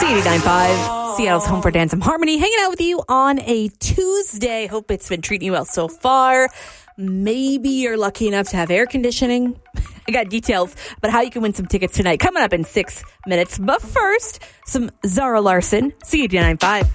C89.5, Seattle's home for Dance and Harmony, hanging out with you on a Tuesday. Hope it's been treating you well so far. Maybe you're lucky enough to have air conditioning. I got details about how you can win some tickets tonight coming up in 6 minutes. But first, some Zara Larsson, C89.5.